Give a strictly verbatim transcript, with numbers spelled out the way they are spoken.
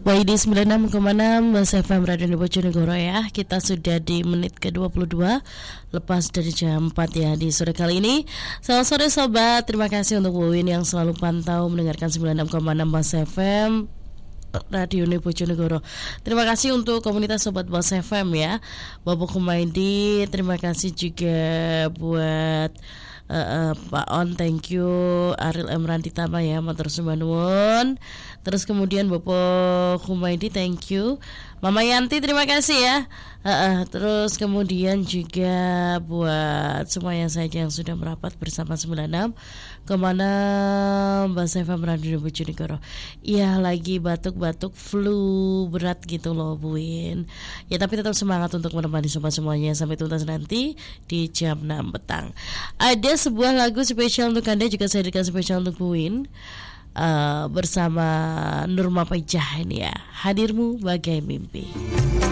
Y D sembilan puluh enam koma enam Mas F M Radio Bojonegoro ya. Kita sudah di menit ke dua puluh dua lepas dari jam empat ya di sore kali ini. Selamat sore sobat. Terima kasih untuk Wawin yang selalu pantau mendengarkan sembilan puluh enam koma enam Mas F M Radio Bojonegoro. Terima kasih untuk komunitas sobat Mas F M ya. Bapak Kumaidi, terima kasih juga buat Uh, uh, Pak On, thank you. Ariel Emran Ditama ya, matur sembah nuwun. Terus kemudian Bapak Humaidi, thank you. Mama Yanti, terima kasih ya. uh, uh, Terus kemudian juga buat semuanya saja yang sudah merapat bersama sembilan puluh enam kemana Mbak Sefa Radio Bojonegoro. Iya, lagi batuk-batuk flu berat gitu loh Buin. Ya tapi tetap semangat untuk menemani sobat semuanya sampai tuntas nanti di jam enam petang. Ada sebuah lagu spesial untuk Anda, juga saya dedikan spesial untuk Buin, uh, bersama Nurma Pejah ini ya. Hadirmu bagai mimpi.